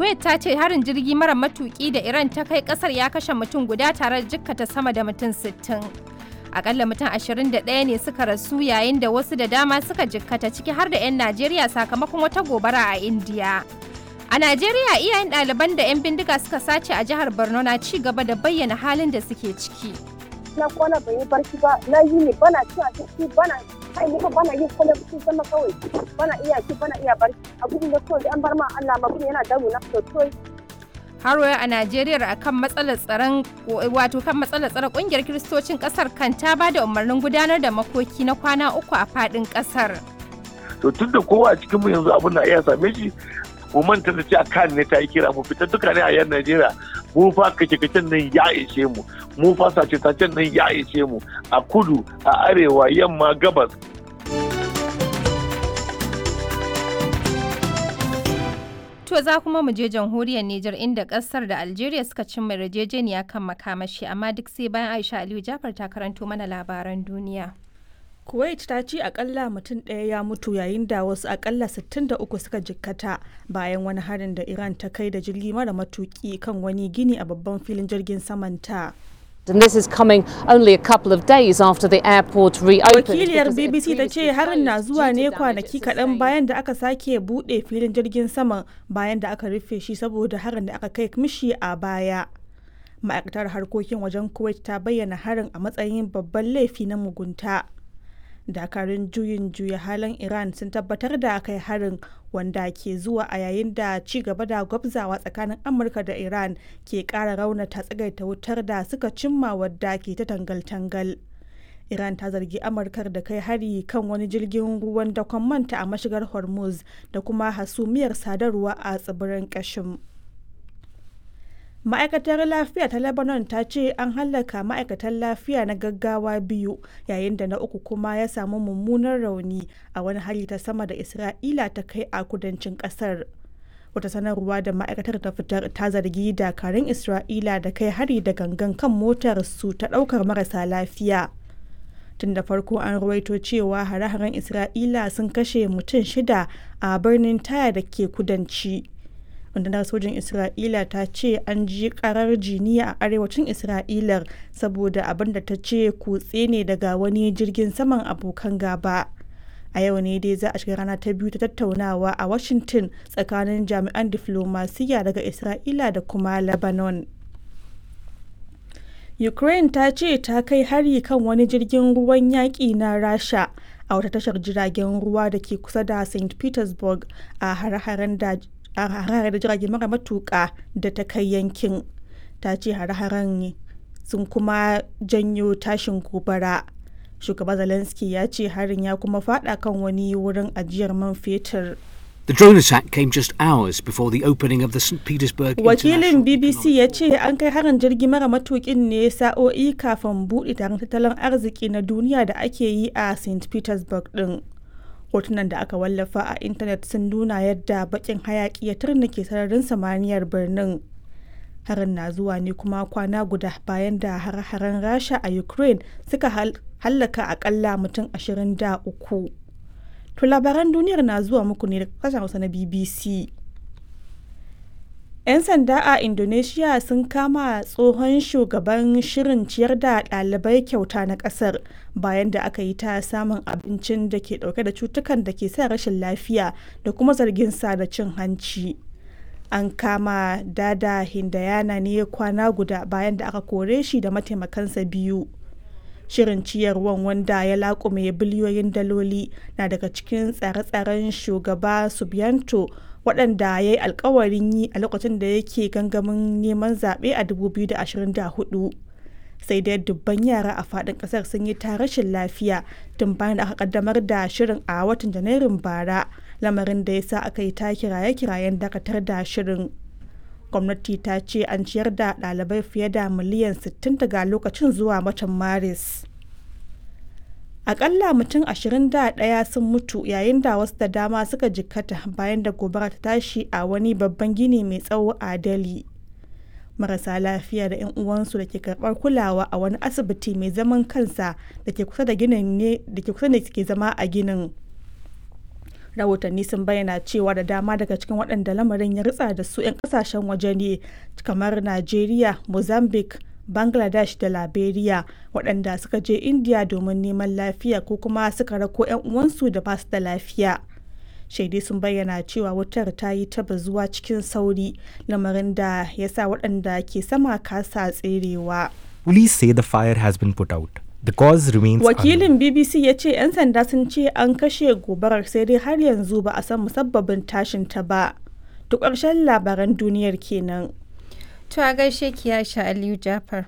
Kuwait ta ce harin jirgi mara matuki da Iran ta kai kasar ya kashe mutum guda tare da jikkata sama da mutum 60. Akalla mutum 21 ne suka rasu yayin da wasu da dama suka jikkata ciki har da 'yan Najeriya sakamakon wata gobara a Indiya. A Najeriya iyayen ɗaliban da 'yan bindiga suka sace a jihar Borno na ci gaba da bayyana halin da suke ciki. Na kwana bai yi barci ba, na yi ne bana cin abinci bana bana yin kwana cikin sama kawai bana iya ci bana iya barci abin da kawai an bar ma Allah ma yana damu na sosai. Har a Najeriya akan matsalar tsaron kungiyar Kiristocin kasar kan ta ba da umarnin gudanar da makoki na kwana 3 a fadin kasar. To tunda kowa a cikin mu yanzu abin da iya same shi mu manta da cewa kan ne ta yi kira mu fita duka ne a yan Najeriya mu fa kace-kacen nan ya ishe mu fa sace-sacen nan ya ishe mu a kudu a arewa yamma gabas. To za kuma mu je jamhuriyar Nijar inda kasar da Algeria suka cimma yarjejeniya kan makamashi amma duk sai bayan Aisha Aliyu Jafar ta karanto mana labaran duniya. Kuwait ta ce akalla mutum ɗaya ya mutu yayin da wasu akalla 63 suka jikkata bayan wani harin da Iran ta kai da jirgi mara matuki kan wani gini a babban filin jirgin samanta. And this is coming only a couple of days after the airport reopened. Wakiliyar BBC ta ce harin na zuwa ne kwanaki kaɗan bayan da aka sake buɗe filin jirgin saman bayan da aka rufe shi saboda harin da aka kai mishi a baya. Ma'aikatar harkokin wajen Kuwait ta bayyana harin a matsayin babban laifi na mugunta. Dakarun juyin juya halin Iran sun tabbatar da kai harin wanda ke zuwa a yayin da ci gaba da gwabzawa tsakanin Amurka da Iran ke ƙara raunata tsagaita wutar da suka cimma wadda ke ta tangal-tangal. Iran ta zargi Amurkar da kai hari kan wani jirgin ruwan dakon manta a mashigar Hormuz da kuma hasumiyar sadarwa a tsibirin Kashim. Ma'aikatar lafiya ta Lebanon ta ce an hallaka ma'aikatan lafiya na gaggawa 2 yayin da na uku kuma ya samu mummunan rauni a wani hari ta sama da Isra'ila ta kai a kudancin kasar. Wata sanarwa da ma'aikatar ta fitar ta zargi dakarun Isra'ila da kai hari da gangan kan motar su ta daukar marasa lafiya. Tun da farko an ruwaito cewa hare-haren Isra'ila sun kashe mutum 6 a birnin Taya da ke kudanci. Rundunar sojin Isra'ila ta ce an ji karar jiniya a arewacin Isra'ilar saboda abin da ta ce kutse ne daga wani jirgin saman abokan gaba. A yau ne dai za a shiga rana ta biyu ta tattaunawa a Washington tsakanin jami'an diflomasiyya daga Isra'ila da kuma Lebanon. Ukraine ta ce ta kai hari kan wani jirgin ruwan yaƙi na Rasha a wata tashar jiragen ruwa da ke kusa da St. Petersburg a hare-haren da jirage mara matuƙa da ta kai yankin. Ta ce hare-haren sun kuma janyo tashin gobara. Shugaba Zelensky ya ce harin ya kuma fada kan wani wurin ajiyar man fetur. The drone attack came just hours before the opening of the St. Petersburg Wakilin BBC ya ce an kai harin jirgi mara matuƙin ne sa'o'i kafin buɗe taron tattalin arziki na duniya da ake yi a St. Petersburg ɗin. Hotunan da aka wallafa a intanet sun nuna yadda bakin hayaki ya turnike sararin samaniyar birnin. Harin na zuwa ne kuma kwana guda bayan da har-haren Rasha a Ukraine suka hallaka akalla mutum 23. To labaran duniyar na zuwa muku ne daga kasashen Hausa na BBC. 'Yan sanda a Indonesia sun kama tsohon shugaban shirin ciyar da ɗalibai kyauta na ƙasar bayan da aka yi ta samun abincin da ke ɗauke da cutukan da ke sa rashin lafiya da kuma zargin sa da cin hanci. An kama Dada Hindayana ne kwana guda bayan da aka kore shi da mataimakansa 2. Shirin ciyarwan wanda ya laƙume biliyoyin daloli na daga cikin tsare-tsaren shugaba Subianto waɗanda ya yi alkawarin yi a lokacin da yake gangamin neman zaɓe a 2024. Sai dai dubban yara a faɗin ƙasar sun yi ta rashin lafiya tun bayan da aka kaddamar da shirin a watan Janairun bara, lamarin da ya sa aka yi ta kiraye-kirayen dakatar da shirin. Gwamnati ta ce an ciyar da ɗalibai fiye da miliyan 60 daga lokacin zuwa watan Maris. Akalla mutum 21 sun mutu yayin da wasu da dama suka jikkata bayan da gobara ta tashi a wani babban gini mai tsawo a Delhi. Marasa lafiya da 'yan uwansu da ke karɓar kulawa a wani asibiti mai zaman kansa da ke kusa da ginin ne da ke kusa da ke zama a ginin. Rahotanni sun bayyana cewa da dama daga cikin waɗanda lamarin ya ritsa da su 'yan ƙasashen waje ne kamar Najeriya, Mozambique, Bangladesh da Liberia waɗanda suka je India domin neman lafiya ko kuma suka rako 'yan uwansu da ba su da lafiya. Shaidai sun bayyana cewa wutar ta yi ta bazuwa cikin sauri, lamarin da ya sa waɗanda ke sama kasa tserewa. Police say the fire has been put out. The cause remains Wakilin BBC ya ce 'yan sanda sun ce an kashe gobarar sai dai har yanzu ba a san musabbabin tashin ta ba. To ƙarshen labaran duniyar kenan. To a gaishe ki Aisha Aliyu Jafar.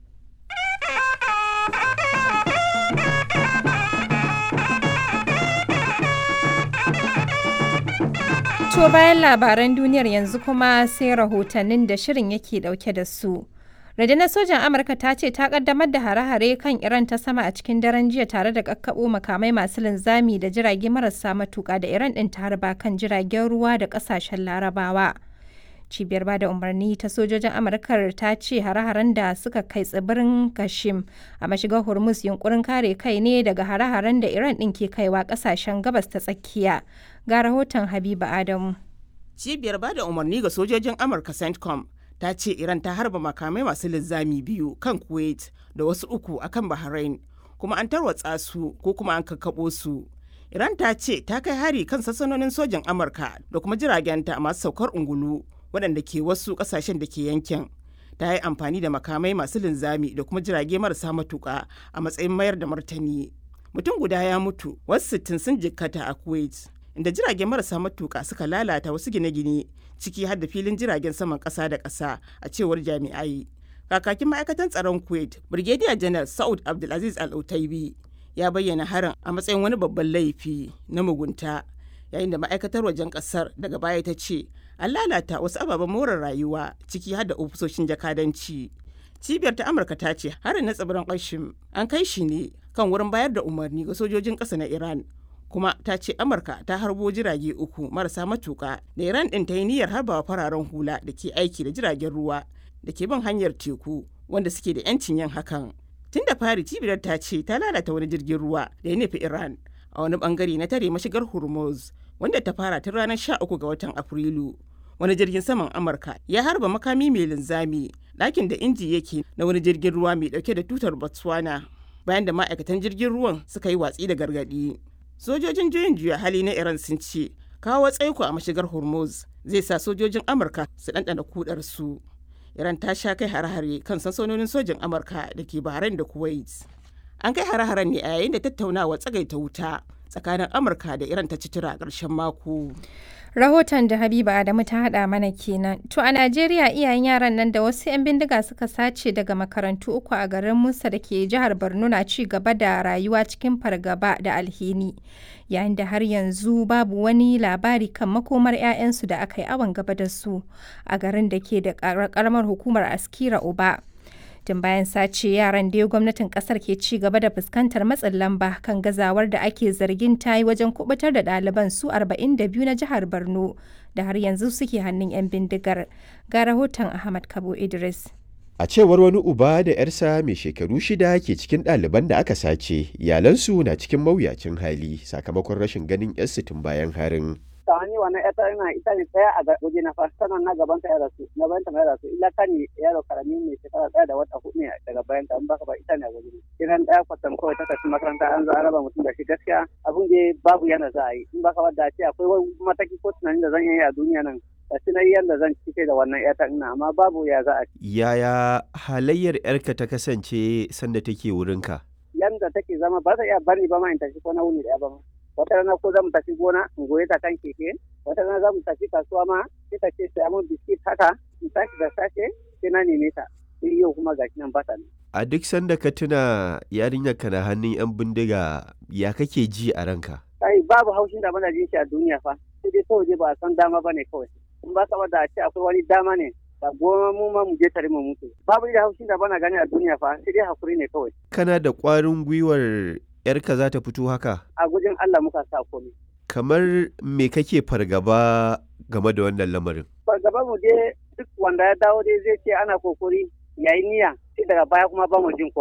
To bayan labaran duniyar yanzu kuma sai rahotannin da shirin yake dauke da su. Rundunar sojan Amurka ta ce ta kaddamar da hare-hare kan Iran ta sama a cikin daren jiya tare da kakkabo makamai masu linzami da jirage marasa matuka da Iran din ta harba kan jiragen ruwa da kasashen Larabawa. Cibiyar bada umarni ta sojojin Amurka ta ce hare-haren da suka kai tsibirin Kashim a mashigar Hormuz yunkurin kare kai ne daga hare-haren da Iran din ke kaiwa kasashen gabas ta tsakiya. Ga rahoton Habiba Adamu. Cibiyar bada umarni ga sojojin Amurka CENTCOM ta ce Iran ta harba makamai masu linzami 2 kan Kuwait da wasu 3 akan Bahrain, kuma an tarwatsa su ko kuma an kakkabo su. Iran ta ce ta kai hari kan sansanonin sojin Amurka da kuma jiragenta masu saukar ungulu waɗanda ke wasu ƙasashen da ke yankin. Ta yi amfani da makamai masu linzami da kuma jirage marasa matuƙa a matsayin mayar da martani. Mutum guda ya mutu, wasu 60 sun jikkata a Kuwait, inda jirage marasa matuƙa suka lalata wasu gine-gine ciki har da filin jiragen saman ƙasa da ƙasa a cewar jami'ai. Kakakin ma'aikatan tsaron Kuwait, Brigadier General Saud Abdulaziz Al-Utaibi, ya bayyana harin a matsayin wani babban laifi na mugunta, yayin da ma'aikatar wajen ƙasar daga baya ta ce an lalata wasu ababen more rayuwa ciki har da ofisoshin jakadanci. Cibiyar ta Amurka ta ce harin na tsibirin Qashim an kai shi ne kan wurin bayar da umarni ga sojojin ƙasa na Iran. Kuma ta ce Amurka ta harbo jirage 3 marasa matuka da Iran ɗin ta yi niyyar harbawa fararen hula da ke aiki da jiragen ruwa da ke bin hanyar teku wanda suke da 'yancin yin hakan. Tun da fari cibiyar ta ce ta lalata wani jirgin ruwa da ya nufi Iran a wani bangare na tare mashigar Hormuz wanda ta fara tun ranar 13 ga watan Afrilu. Wani jirgin saman Amurka ya harba makami mai linzami ɗakin da inji yake na wani jirgin ruwa mai ɗauke da tutar Botswana bayan da ma'aikatan jirgin ruwan suka yi watsi da gargaɗi. Sojojin juyin juya hali na Iran sun ce kawo tsaiko a mashigar Hormuz zai sa sojojin Amurka su ɗanɗana kudar su. Iran ta sha kai hare-hare kan sansanonin sojin Amurka da ke Bahrain da Kuwait. An kai hare-haren ne a yayin da tattaunawa tsagaita wuta tsakanin Amurka da Iran ta ci tura a ƙarshen mako. Rahoton da Habiba Adamu ta haɗa mana kenan. To a Najeriya iyayen yaran nan da wasu 'yan bindiga suka sace daga makarantu 3 a garin Musa da ke jihar Borno na ci gaba da rayuwa cikin fargaba da alhini. Yayin da har yanzu babu wani labari kan makomar 'ya'yansu da aka yi awon gaba da su a garin da ke da ƙaramar hukumar Askira Uba. Tun bayan sace yaran da gwamnatin kasar ke ci gaba da fuskantar matsin lamba kan gazawar da ake zargin ta yi wajen kubutar da ɗaliban su 42 na jihar Borno da har yanzu suke hannun 'yan bindigar. Ga rahoton Ahmad Kabo Idris. A cewar wani uba da 'yarsa mai shekaru 6 ke cikin ɗaliban da aka sace, iyalansu na cikin mawuyacin hali sakamakon rashin ganin 'yarsu tun bayan harin. Tawani wannan ita ne tsaya a waje na fasa sanan na gaban ta ya rasu na bayan ta mai rasu illa ta ne yaro karami ne shekara 1 da wata 4 ne daga bayan ta in baka ba ita ne a waje idan ɗaya kwatam kawai ta tafi makaranta an zo an raba mutum da shi gaskiya abun da babu yana za a yi in baka ba da ce akwai wani mataki ko tunanin da zan yi a duniya nan da tunayyar da zan cike da wannan ƴata ina amma babu ya za a ci. Yaya halayyar 'yarka ta kasance sanda take wurinka? Yanda take zama ba ta iya bari ba ma in tafi ko na wuni ɗaya ba ma. Wata rana ko za mu tafi gona in goye ta kan keke, wata rana za mu tafi kasuwa ma sai ta ce sai mun biskit haka in tashi da safe sai na neme ta. Sai yau kuma gashi nan ba ta ne. A duk sanda ka tuna yarinyarka na hannun 'yan bindiga ya kake ji a ranka? Kai babu haushin da bana jin shi a duniya fa. Sai dai kawai ba a san dama bane kawai. In ba ka da a ce akwai wani dama ne da goma mu ma mu je tare mu mutu. Babu da haushin da bana gani a duniya fa sai dai hakuri ne kawai. Kana da ƙwarin gwiwar 'yarka za ta fito haka? A gujin Allah muka sa komai. Kamar me kake fargaba game da wannan lamarin? Fargaba mu dai duk wanda ya dawo dai zai ce ana kokari yayi niyya sai daga baya kuma ba mu jin komai.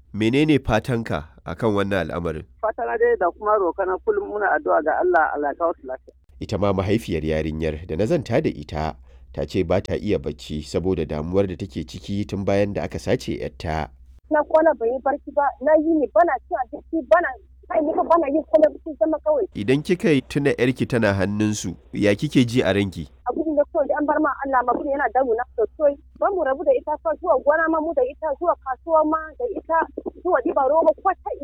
Menene fatanka akan wannan al'amarin? Fatana dai da kuma rokana kullum muna addu'a ga Allah ya kawo su lafiya. Ita ma mahaifiyar yarinyar da na zanta da ita ta ce ba ta iya bacci saboda damuwar da take ciki tun bayan da aka sace 'yarta. Na kwana bai yi barci ba, na yi ne bana cin abinci bana kai ni bana yin komai cikin zama kawai. Idan kika yi tuna 'yarki tana hannunsu, ya kike ji a ranki? Abin da kawai an bar ma Allah ma yana damuna sosai. Ba mu rabu da ita zuwa gona ma mu da ita zuwa kasuwa ma da ita zuwa diba roba kwata